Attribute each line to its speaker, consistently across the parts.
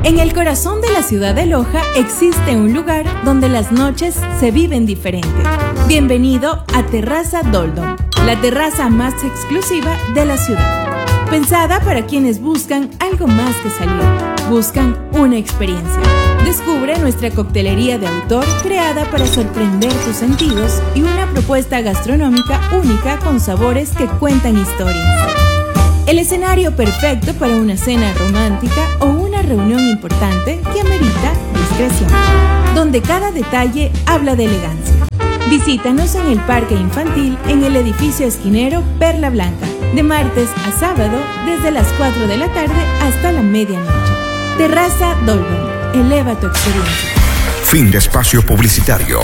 Speaker 1: En el corazón de la ciudad de Loja existe un lugar donde las noches se viven diferentes. Bienvenido a Terraza Doldom, la terraza más exclusiva de la ciudad. Pensada para quienes buscan algo más que salir, buscan una experiencia. Descubre nuestra coctelería de autor creada para sorprender tus sentidos y una propuesta gastronómica única con sabores que cuentan historias. El escenario perfecto para una cena romántica o una reunión importante que amerita discreción, donde cada detalle habla de elegancia. Visítanos en el Parque Infantil en el edificio esquinero Perla Blanca, de martes a sábado desde las 4 de la tarde hasta la medianoche. Terraza Doldom, eleva tu experiencia.
Speaker 2: Fin de espacio publicitario.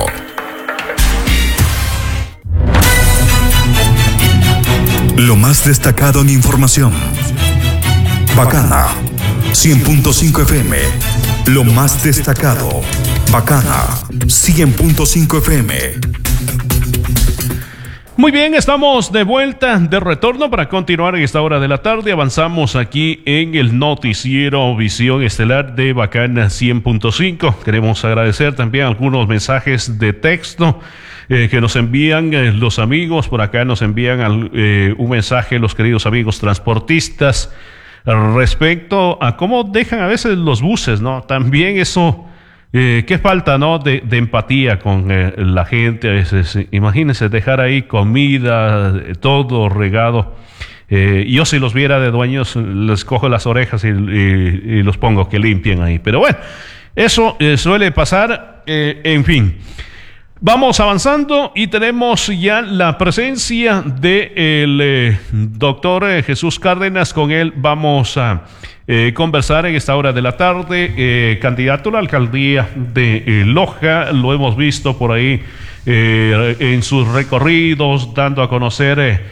Speaker 2: Lo más destacado en información. Bacana 100.5 FM. Lo más destacado. Bacana 100.5 FM.
Speaker 3: Muy bien, estamos de vuelta, de retorno para continuar en esta hora de la tarde. Avanzamos aquí en el noticiero Visión Estelar de Bacana 100.5. Queremos agradecer también algunos mensajes de texto que nos envían los amigos. Por acá nos envían un mensaje los queridos amigos transportistas respecto a cómo dejan a veces los buses, ¿no? También eso, qué falta, ¿no? De empatía con la gente a veces. Imagínense dejar ahí comida, todo regado. Yo si los viera de dueños les cojo las orejas y los pongo que limpien ahí. Pero bueno, eso suele pasar, en fin. Vamos avanzando y tenemos ya la presencia del doctor Jesús Cárdenas. Con él vamos a conversar en esta hora de la tarde. Candidato a la alcaldía de Loja, lo hemos visto por ahí en sus recorridos, dando a conocer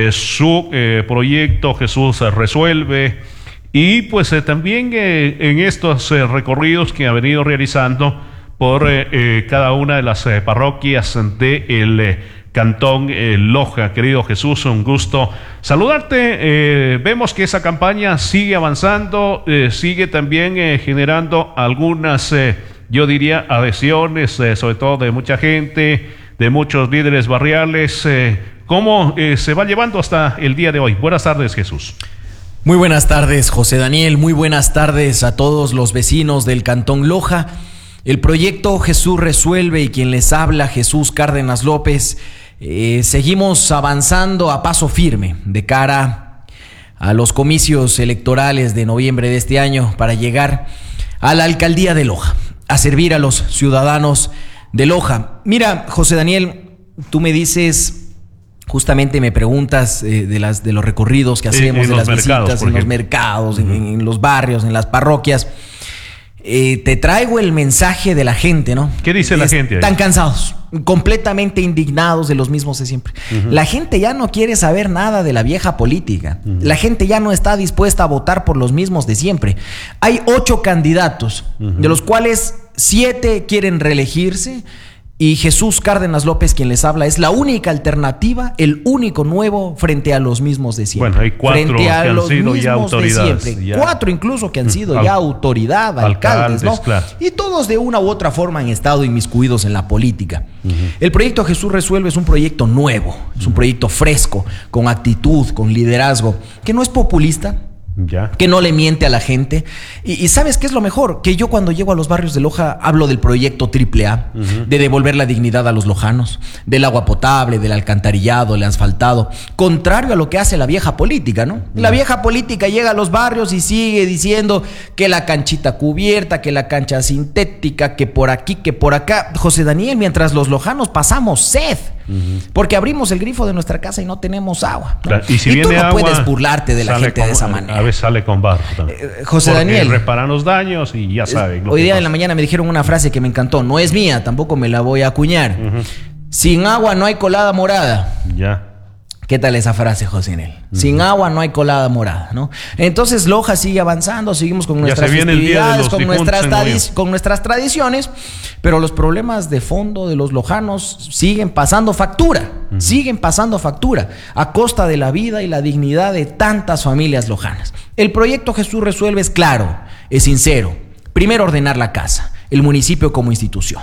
Speaker 3: su proyecto Jesús Resuelve. Y pues también en estos recorridos que ha venido realizando por cada una de las parroquias del Cantón Loja. Querido Jesús, un gusto saludarte. Vemos que esa campaña sigue avanzando, sigue también generando algunas, yo diría, adhesiones, sobre todo de mucha gente, de muchos líderes barriales. ¿Cómo se va llevando hasta el día de hoy? Buenas tardes, Jesús.
Speaker 4: Muy buenas tardes, José Daniel. Muy buenas tardes a todos los vecinos del Cantón Loja. El proyecto Jesús Resuelve y quien les habla, Jesús Cárdenas López, seguimos avanzando a paso firme de cara a los comicios electorales de noviembre de este año para llegar a la alcaldía de Loja, a servir a los ciudadanos de Loja. Mira, José Daniel, tú me dices, justamente me preguntas de los recorridos que hacemos, de las visitas en los mercados, en los barrios, en las parroquias. Te traigo el mensaje de la gente, ¿no?
Speaker 3: ¿Qué dice la gente?
Speaker 4: Están cansados, completamente indignados de los mismos de siempre. La gente ya no quiere saber nada de la vieja política. La gente ya no está dispuesta a votar por los mismos de siempre. Hay 8 candidatos, de los cuales 7 quieren reelegirse. Y Jesús Cárdenas López, quien les habla, es la única alternativa, el único nuevo frente a los mismos de siempre.
Speaker 3: Bueno, hay 4 que han sido ya autoridades.
Speaker 4: 4 incluso que han sido ya autoridad, alcaldes, ¿no? Claro. Y todos de una u otra forma han estado inmiscuidos en la política. El proyecto Jesús Resuelve es un proyecto nuevo, es un proyecto fresco, con actitud, con liderazgo, que no es populista, que no le miente a la gente. Y ¿sabes qué es lo mejor? Que yo cuando llego a los barrios de Loja hablo del proyecto AAA, de devolver la dignidad a los lojanos, del agua potable, del alcantarillado, del asfaltado, contrario a lo que hace la vieja política, ¿no? La vieja política llega a los barrios y sigue diciendo que la canchita cubierta, que la cancha sintética, que por aquí, que por acá. José Daniel, mientras los lojanos pasamos sed, porque abrimos el grifo de nuestra casa y no tenemos agua, ¿no?
Speaker 3: Claro. Y si
Speaker 4: tú no
Speaker 3: agua,
Speaker 4: puedes burlarte de la gente de esa manera.
Speaker 3: A veces sale con barro también.
Speaker 4: José
Speaker 3: porque
Speaker 4: Daniel,
Speaker 3: reparan los daños y ya saben.
Speaker 4: Hoy día en la mañana me dijeron una frase que me encantó. No es mía, tampoco me la voy a acuñar. Sin agua no hay colada morada.
Speaker 3: Ya.
Speaker 4: ¿Qué tal esa frase, José Daniel? Sin agua no hay colada morada, ¿no? Entonces Loja sigue avanzando, seguimos con nuestras festividades, con nuestras tradiciones, pero los problemas de fondo de los lojanos siguen pasando factura, a costa de la vida y la dignidad de tantas familias lojanas. El proyecto Jesús Resuelve es claro, es sincero, Primero ordenar la casa, el municipio como institución.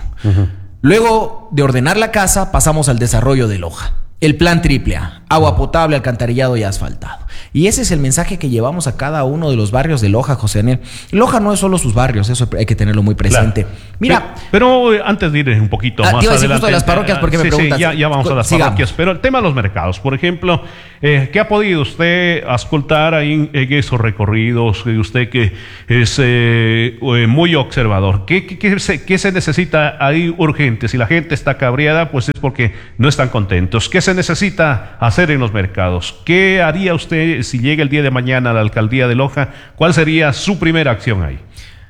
Speaker 4: Luego de ordenar la casa, pasamos al desarrollo de Loja. El plan AAA, agua potable, alcantarillado y asfaltado. Y ese es el mensaje que llevamos a cada uno de los barrios de Loja, José Daniel. Loja no es solo sus barrios, eso hay que tenerlo muy presente. Claro.
Speaker 3: Mira, pero antes de ir un poquito más adelante,
Speaker 4: justo de las parroquias, porque me preguntas.
Speaker 3: Ya vamos a las parroquias. Pero el tema de los mercados, por ejemplo, ¿qué ha podido usted auscultar ahí en esos recorridos? Usted que es muy observador, ¿qué se necesita ahí urgente? Si la gente está cabreada, pues es porque no están contentos. ¿Qué se necesita hacer en los mercados? ¿Qué haría usted si llega el día de mañana a la alcaldía de Loja? ¿Cuál sería su primera acción ahí?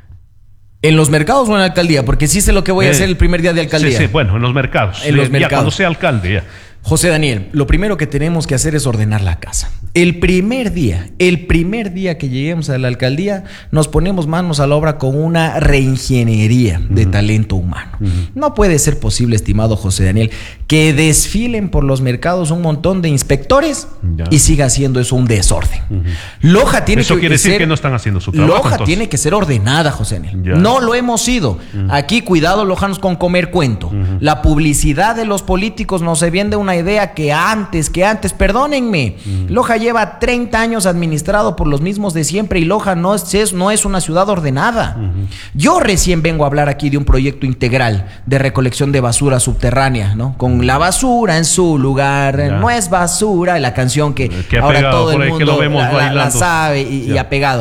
Speaker 4: ¿En los mercados o en la alcaldía? Porque sí sé lo que voy a hacer el primer día de alcaldía.
Speaker 3: Sí, bueno, en los mercados. Ya cuando sea alcalde, ya.
Speaker 4: José Daniel, lo primero que tenemos que hacer es ordenar la casa. El primer día que lleguemos a la alcaldía, nos ponemos manos a la obra con una reingeniería de talento humano. No puede ser posible, estimado José Daniel, que desfilen por los mercados un montón de inspectores y siga siendo eso un desorden. Loja tiene
Speaker 3: eso quiere decir que no están haciendo su trabajo.
Speaker 4: Loja tiene que ser ordenada, José Daniel. No lo hemos sido. Aquí, cuidado, lojanos, con comer cuento. La publicidad de los políticos no se vende una idea que antes, perdónenme, Loja lleva 30 años administrado por los mismos de siempre y Loja no es una ciudad ordenada. Yo recién vengo a hablar aquí de un proyecto integral de recolección de basura subterránea, ¿no? Con la basura en su lugar, no es basura, la canción que ahora pegado, todo el mundo la sabe y ha pegado.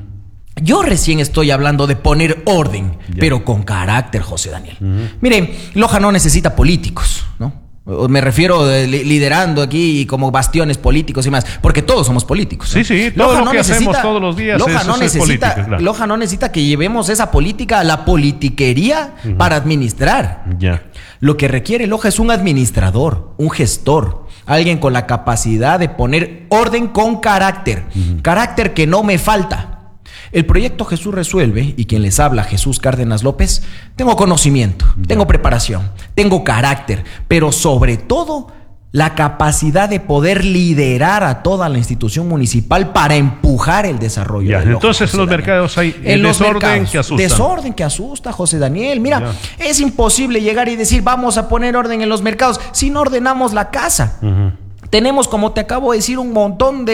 Speaker 4: Yo recién estoy hablando de poner orden, pero con carácter, José Daniel. Miren, Loja no necesita políticos, ¿no? Me refiero liderando aquí como bastiones políticos y más, porque todos somos políticos, ¿no?
Speaker 3: Sí, todo lo que hacemos todos los días es política, claro.
Speaker 4: Loja no necesita que llevemos esa política a la politiquería para administrar. Lo que requiere Loja es un administrador, un gestor, alguien con la capacidad de poner orden con carácter, carácter que no me falta. El proyecto Jesús Resuelve, y quien les habla, Jesús Cárdenas López, tengo conocimiento, tengo preparación, tengo carácter, pero sobre todo la capacidad de poder liderar a toda la institución municipal para empujar el desarrollo de Loja.
Speaker 3: Entonces en los mercados hay desorden que asusta.
Speaker 4: Desorden que asusta, José Daniel. Mira, es imposible llegar y decir vamos a poner orden en los mercados si no ordenamos la casa. Tenemos, como te acabo de decir, un montón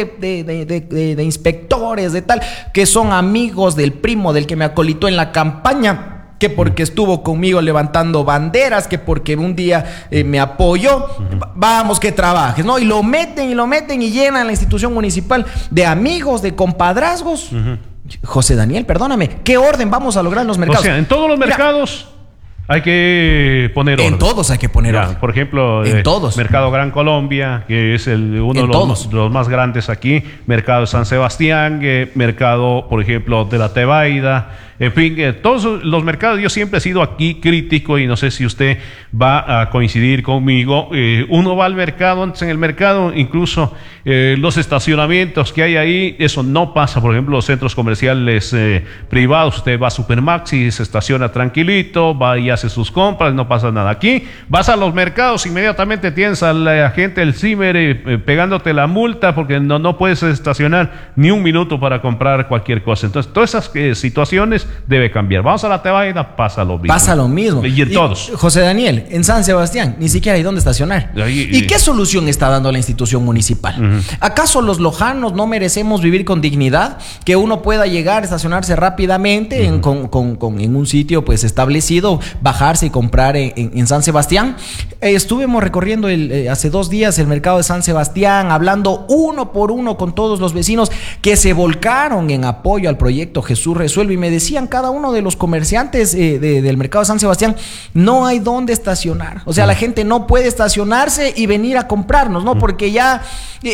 Speaker 4: de inspectores de tal, que son amigos del primo del que me acolitó en la campaña, que porque estuvo conmigo levantando banderas, que porque un día me apoyó, vamos que trabajes, ¿no? Y lo meten y llenan la institución municipal de amigos, de compadrazgos. José Daniel, perdóname, ¿qué orden vamos a lograr en los mercados?
Speaker 3: O sea, en todos los mercados hay que poner orden.
Speaker 4: En todos hay que poner orden.
Speaker 3: Por ejemplo, en todos. Mercado Gran Colombia, que es uno de los más grandes aquí. Mercado San Sebastián, mercado, por ejemplo, de la Tebaida. En fin, todos los mercados, yo siempre he sido aquí crítico y no sé si usted va a coincidir conmigo. Uno va al mercado, antes en el mercado, incluso los estacionamientos que hay ahí, eso no pasa. Por ejemplo, los centros comerciales privados, usted va a Supermaxi, se estaciona tranquilito, va y hace sus compras, no pasa nada. Aquí vas a los mercados, inmediatamente tienes a la gente del CIMER pegándote la multa porque no puedes estacionar ni un minuto para comprar cualquier cosa. Entonces, todas esas situaciones debe cambiar. Vamos a la Tebaida, pasa lo mismo.
Speaker 4: Pasa lo mismo.
Speaker 3: Y en todos.
Speaker 4: José Daniel, en San Sebastián, ni siquiera hay dónde estacionar. ¿Y qué solución está dando la institución municipal? ¿Acaso los lojanos no merecemos vivir con dignidad? Que uno pueda llegar, estacionarse rápidamente en un sitio pues establecido, bajarse y comprar en San Sebastián. Estuvimos recorriendo hace 2 días el mercado de San Sebastián, hablando uno por uno con todos los vecinos que se volcaron en apoyo al proyecto Jesús Resuelve y me decían cada uno de los comerciantes del mercado de San Sebastián, no hay dónde estacionar. O sea, la gente no puede estacionarse y venir a comprarnos, ¿no? Porque ya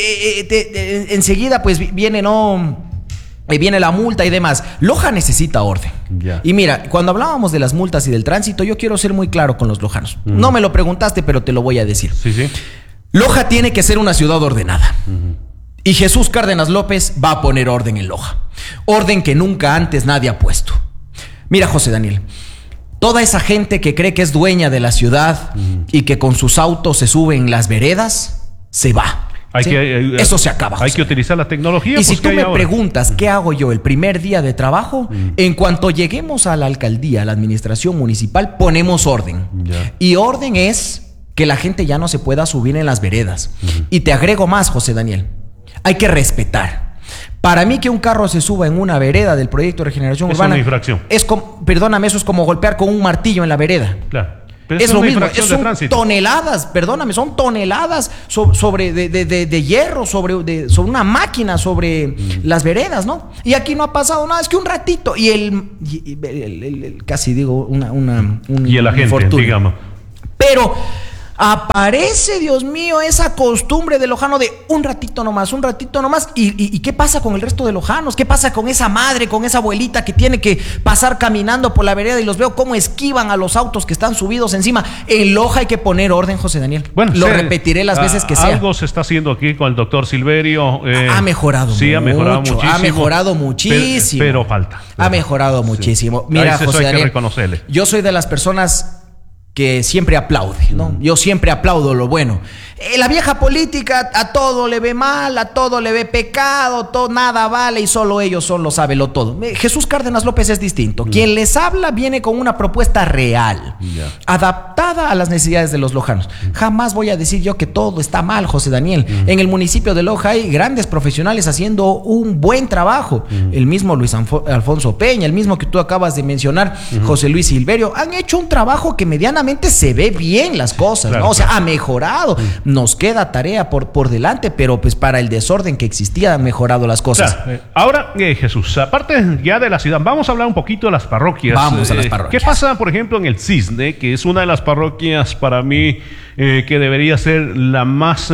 Speaker 4: enseguida pues viene la multa y demás. Loja necesita orden. Y mira, cuando hablábamos de las multas y del tránsito, yo quiero ser muy claro con los lojanos. No me lo preguntaste, pero te lo voy a decir. Loja tiene que ser una ciudad ordenada. Y Jesús Cárdenas López va a poner orden en Loja. Orden que nunca antes nadie ha puesto. Mira, José Daniel, toda esa gente que cree que es dueña de la ciudad y que con sus autos se sube en las veredas, se va. Eso se acaba.
Speaker 3: Hay que utilizar la tecnología.
Speaker 4: Y si tú me preguntas qué hago yo el primer día de trabajo, en cuanto lleguemos a la alcaldía, a la administración municipal, ponemos orden. Y orden es que la gente ya no se pueda subir en las veredas. Y te agrego más, José Daniel. Hay que respetar. Para mí que un carro se suba en una vereda del proyecto de regeneración urbana...
Speaker 3: Es una infracción.
Speaker 4: Perdóname, eso es como golpear con un martillo en la vereda.
Speaker 3: Claro.
Speaker 4: Es lo mismo, son toneladas, perdóname, son toneladas de hierro, sobre una máquina, sobre las veredas, ¿no? Y aquí no ha pasado nada, es que un ratito. Y el casi digo,
Speaker 3: y el agente, infortunio. Digamos.
Speaker 4: Pero aparece, Dios mío, esa costumbre de lojano de un ratito nomás. ¿Y qué pasa con el resto de lojanos? ¿Qué pasa con esa madre, con esa abuelita que tiene que pasar caminando por la vereda y los veo cómo esquivan a los autos que están subidos encima? En Loja hay que poner orden, José Daniel. Bueno, lo repetiré las veces que sea.
Speaker 3: Algo se está haciendo aquí con el doctor Silverio.
Speaker 4: Ha mejorado mucho.
Speaker 3: Ha mejorado muchísimo.
Speaker 4: Ha mejorado muchísimo.
Speaker 3: Pero falta.
Speaker 4: Ha mejorado muchísimo. Mira, José Daniel, hay que reconocerle. Yo soy de las personas que siempre aplaude, ¿no? Yo siempre aplaudo lo bueno. La vieja política a todo le ve mal, a todo le ve pecado, nada vale y solo ellos lo sábelo todo. Jesús Cárdenas López es distinto. Quien les habla viene con una propuesta real, adaptada a las necesidades de los lojanos. Jamás voy a decir yo que todo está mal, José Daniel. En el municipio de Loja hay grandes profesionales haciendo un buen trabajo. El mismo Luis Alfonso Peña, el mismo que tú acabas de mencionar, José Luis Silverio, han hecho un trabajo que medianamente se ve bien las cosas, claro, ¿no? O sea, ha mejorado. Nos queda tarea por delante, pero pues para el desorden que existía han mejorado las cosas.
Speaker 3: Claro. Ahora, Jesús, aparte ya de la ciudad, vamos a hablar un poquito de las parroquias.
Speaker 4: Vamos a las parroquias.
Speaker 3: ¿Qué pasa, por ejemplo, en el Cisne, que es una de las parroquias para mí que debería ser la más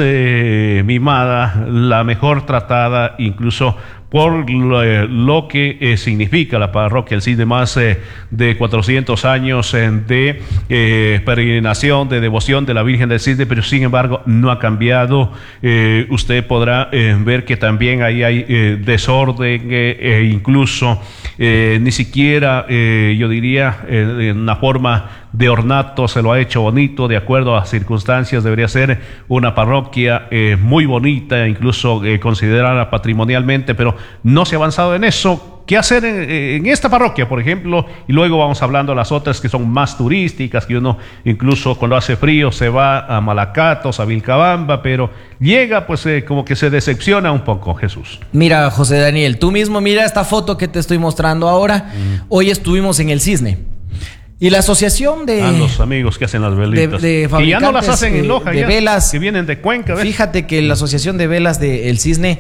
Speaker 3: mimada, la mejor tratada, incluso por lo que significa la parroquia, el Cisne, más de 400 años de peregrinación, de devoción de la Virgen del Cisne, pero sin embargo no ha cambiado. Usted podrá ver que también ahí hay desorden, incluso ni siquiera, yo diría, en una forma de ornato se lo ha hecho bonito, de acuerdo a las circunstancias. Debería ser una parroquia muy bonita, incluso considerada patrimonialmente, pero no se ha avanzado en eso. ¿Qué hacer en esta parroquia, por ejemplo? Y luego vamos hablando de las otras que son más turísticas, que uno incluso cuando hace frío se va a Malacatos, a Vilcabamba, pero llega pues como que se decepciona un poco, Jesús.
Speaker 4: Mira, José Daniel, tú mismo mira esta foto que te estoy mostrando ahora. Hoy estuvimos en el Cisne. Y la asociación de...
Speaker 3: los amigos que hacen las velitas.
Speaker 4: De
Speaker 3: que ya no las hacen en Loja,
Speaker 4: de velas.
Speaker 3: Que vienen de Cuenca, ¿ves?
Speaker 4: Fíjate que la asociación de velas del Cisne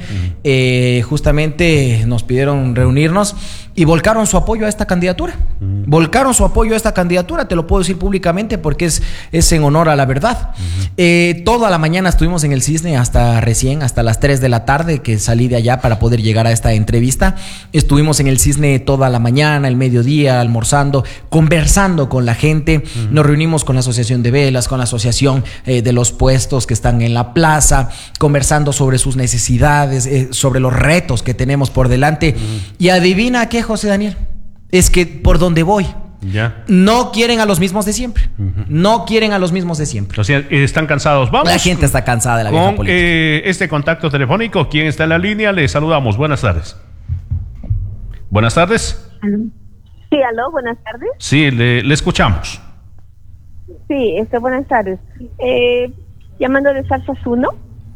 Speaker 4: justamente nos pidieron reunirnos y volcaron su apoyo a esta candidatura. Volcaron su apoyo a esta candidatura, te lo puedo decir públicamente porque es en honor a la verdad. Toda la mañana estuvimos en el Cisne hasta las 3 de la tarde que salí de allá para poder llegar a esta entrevista. Estuvimos en el Cisne toda la mañana, el mediodía, almorzando, conversando con la gente. Nos reunimos con la asociación de velas, con la asociación de los puestos que están en la plaza, conversando sobre sus necesidades, sobre los retos que tenemos por delante. Y adivina qué, José Daniel, es que por donde voy no quieren a los mismos de siempre. No quieren a los mismos de siempre.
Speaker 3: O sea, están cansados. Vamos.
Speaker 4: La gente está cansada de la vieja política.
Speaker 3: Este contacto telefónico, ¿quién está en la línea? Le saludamos. Buenas tardes. Buenas tardes.
Speaker 5: Sí, aló, buenas tardes.
Speaker 3: Sí, le escuchamos.
Speaker 5: Sí, buenas tardes. Llamando de Zarzas 1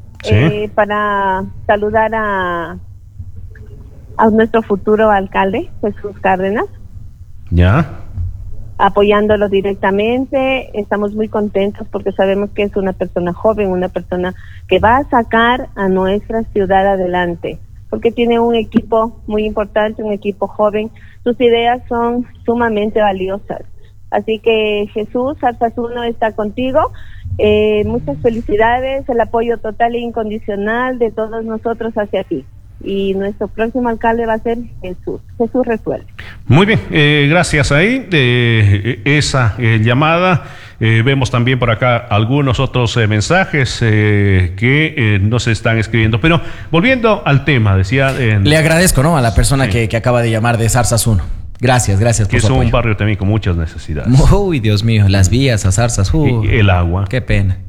Speaker 5: para saludar a nuestro futuro alcalde, Jesús Cárdenas.
Speaker 3: Ya.
Speaker 5: Apoyándolo directamente. Estamos muy contentos porque sabemos que es una persona joven, una persona que va a sacar a nuestra ciudad adelante, porque tiene un equipo muy importante, un equipo joven. Sus ideas son sumamente valiosas. Así que Jesús, Zarzas 1 está contigo. Muchas felicidades, el apoyo total e incondicional de todos nosotros hacia ti. Y nuestro próximo alcalde va a ser Jesús. Jesús resuelve.
Speaker 3: Muy bien, gracias ahí de esa llamada. Vemos también por acá algunos otros mensajes que nos están escribiendo. Pero volviendo al tema, decía...
Speaker 4: Le agradezco, ¿no?, a la persona que acaba de llamar de Zarzas 1. Gracias por su apoyo.
Speaker 3: Que es un barrio también con muchas necesidades.
Speaker 4: Uy, Dios mío, las vías a Zarzas.
Speaker 3: Y el agua.
Speaker 4: Qué pena.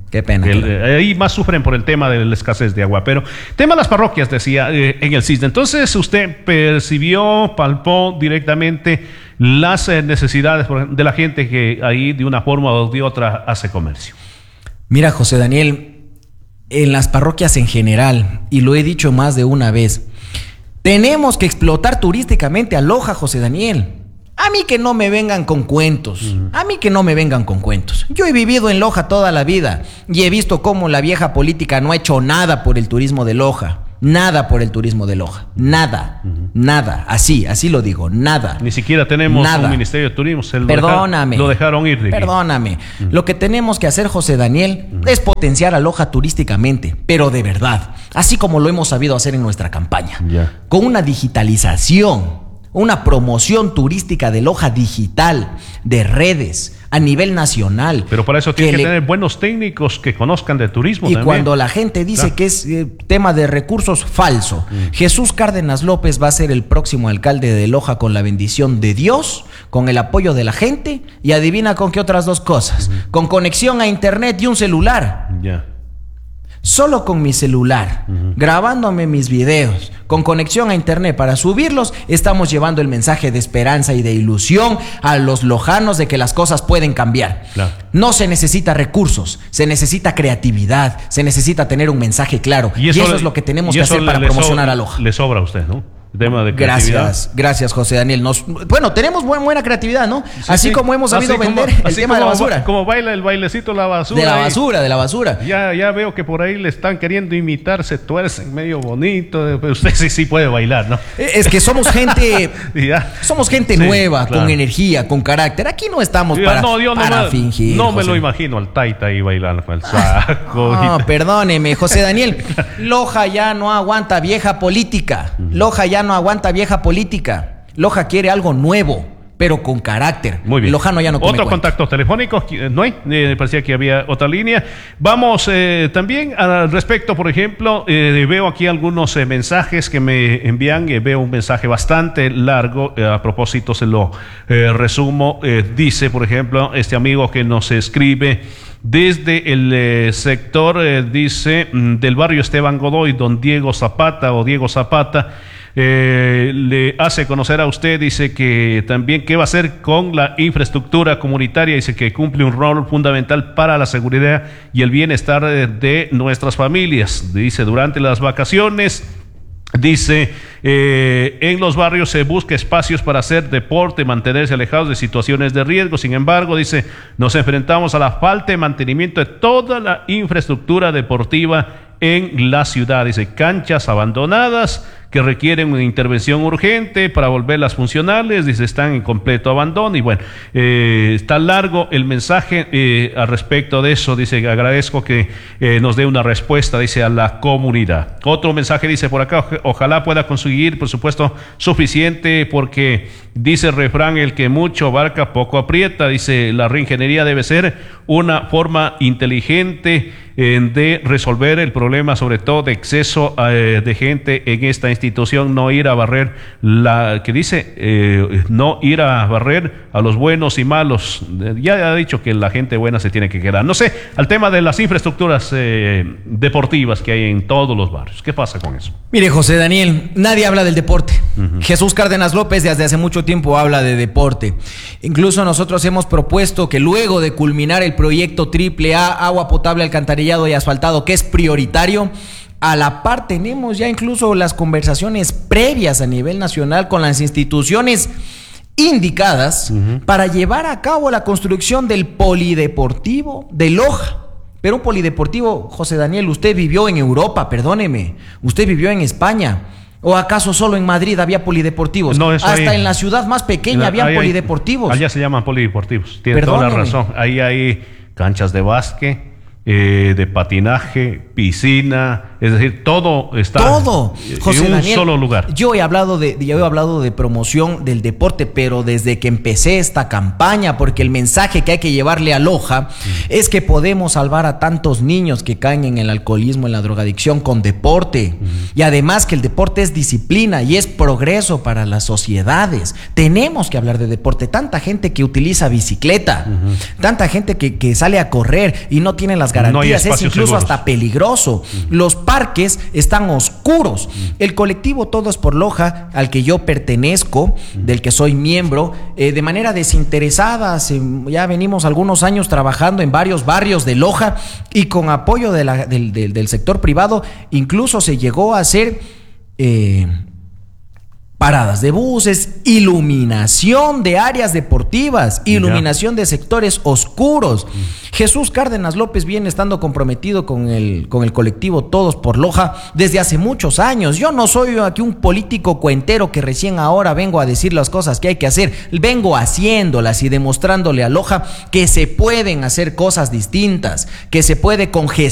Speaker 4: Qué pena.
Speaker 3: Ahí más sufren por el tema de la escasez de agua. Pero tema de las parroquias, decía en el CISDE. Entonces usted percibió, palpó directamente las necesidades de la gente que ahí de una forma o de otra hace comercio.
Speaker 4: Mira, José Daniel, en las parroquias en general, y lo he dicho más de una vez, tenemos que explotar turísticamente a Loja, José Daniel. A mí que no me vengan con cuentos. A mí que no me vengan con cuentos. Yo he vivido en Loja toda la vida y he visto cómo la vieja política no ha hecho nada por el turismo de Loja. Nada por el turismo de Loja. Nada. Nada. Así lo digo. Nada.
Speaker 3: Ni siquiera tenemos un Ministerio de Turismo.
Speaker 4: Perdóname.
Speaker 3: Lo dejaron ir. Ricky.
Speaker 4: Perdóname. Lo que tenemos que hacer, José Daniel, es potenciar a Loja turísticamente, pero de verdad. Así como lo hemos sabido hacer en nuestra campaña. Con una digitalización, una promoción turística de Loja digital, de redes, a nivel nacional.
Speaker 3: Pero para eso tiene que tener buenos técnicos que conozcan de turismo
Speaker 4: y
Speaker 3: también.
Speaker 4: Cuando la gente dice que es tema de recursos, falso. Jesús Cárdenas López va a ser el próximo alcalde de Loja con la bendición de Dios, con el apoyo de la gente, y adivina con qué otras dos cosas. Con conexión a internet y un celular. Solo con mi celular, grabándome mis videos, con conexión a internet para subirlos, estamos llevando el mensaje de esperanza y de ilusión a los lojanos de que las cosas pueden cambiar. No se necesita recursos, se necesita creatividad, se necesita tener un mensaje claro. Y eso es lo que tenemos que hacer para promocionar a Loja.
Speaker 3: Le sobra a usted, ¿no? Tema de
Speaker 4: gracias José Daniel. Bueno, tenemos buena creatividad, ¿no? Así como hemos sabido vender el tema de la basura.
Speaker 3: Como baila el bailecito de la basura.
Speaker 4: De la basura.
Speaker 3: Ya veo que por ahí le están queriendo imitar, se tuercen medio bonito, pero usted sí puede bailar, ¿no?
Speaker 4: Es que somos gente nueva, con energía, con carácter. Aquí no estamos para fingir.
Speaker 3: No me lo imagino al Taita ahí bailando con el saco.
Speaker 4: No, perdóneme, José Daniel. Loja ya no aguanta vieja política. Loja ya no aguanta vieja política. Loja quiere algo nuevo, pero con carácter.
Speaker 3: Muy bien.
Speaker 4: Lojano ya no come
Speaker 3: Otro contacto telefónico, ¿no hay? Me parecía que había otra línea. Vamos también al respecto, por ejemplo, veo aquí algunos mensajes que me envían. Veo un mensaje bastante largo. A propósito, se lo resumo. Dice, por ejemplo, este amigo que nos escribe desde el sector, dice, del barrio Esteban Godoy, don Diego Zapata o Diego Zapata. Le hace conocer a usted, dice que también qué va a hacer con la infraestructura comunitaria, dice que cumple un rol fundamental para la seguridad y el bienestar de nuestras familias. Dice, durante las vacaciones, dice, en los barrios se busca espacios para hacer deporte, mantenerse alejados de situaciones de riesgo. Sin embargo, dice, nos enfrentamos a la falta de mantenimiento de toda la infraestructura deportiva en la ciudad. Dice, canchas abandonadas que requieren una intervención urgente para volverlas funcionales, dice, están en completo abandono. Y bueno, está largo el mensaje al respecto de eso. Dice, agradezco que nos dé una respuesta, dice, a la comunidad. Otro mensaje dice por acá, ojalá pueda conseguir, por supuesto, suficiente, porque dice el refrán, el que mucho abarca poco aprieta. Dice, la reingeniería debe ser una forma inteligente de resolver el problema, sobre todo de exceso de gente en esta institución. No ir a barrer no ir a barrer a los buenos y malos. Ya ha dicho que la gente buena se tiene que quedar. No sé, al tema de las infraestructuras deportivas que hay en todos los barrios, ¿qué pasa con eso?
Speaker 4: Mire, José Daniel, nadie habla del deporte. Jesús Cárdenas López desde hace mucho tiempo habla de deporte. Incluso nosotros hemos propuesto que luego de culminar el proyecto AAA, agua potable, alcantarillado y asfaltado, que es prioritario, a la par tenemos ya incluso las conversaciones previas a nivel nacional con las instituciones indicadas para llevar a cabo la construcción del polideportivo de Loja. Pero un polideportivo, José Daniel, usted vivió en Europa, perdóneme, usted vivió en España. ¿O acaso solo en Madrid había polideportivos?
Speaker 3: No,
Speaker 4: hasta en la ciudad más pequeña había polideportivos.
Speaker 3: Allá se llaman polideportivos, tiene toda la razón. Ahí hay canchas de básquet, de patinaje, piscina, Es decir, todo está
Speaker 4: José
Speaker 3: en un
Speaker 4: Daniel,
Speaker 3: solo lugar.
Speaker 4: Yo he hablado de promoción del deporte, pero desde que empecé esta campaña, porque el mensaje que hay que llevarle a Loja es que podemos salvar a tantos niños que caen en el alcoholismo, en la drogadicción con deporte. Y además que el deporte es disciplina y es progreso para las sociedades. Tenemos que hablar de deporte. Tanta gente que utiliza bicicleta, tanta gente que sale a correr y no tiene las garantías, es incluso seguros. Hasta peligroso. Los parques están oscuros. El colectivo Todos por Loja, al que yo pertenezco, del que soy miembro, de manera desinteresada, ya venimos algunos años trabajando en varios barrios de Loja y con apoyo del sector privado, incluso se llegó a hacer paradas de buses, iluminación de áreas deportivas, iluminación de sectores oscuros. Jesús Cárdenas López viene estando comprometido con el colectivo Todos por Loja desde hace muchos años. Yo no soy aquí un político cuentero que recién ahora vengo a decir las cosas que hay que hacer. Vengo haciéndolas y demostrándole a Loja que se pueden hacer cosas distintas, que se puede con gestión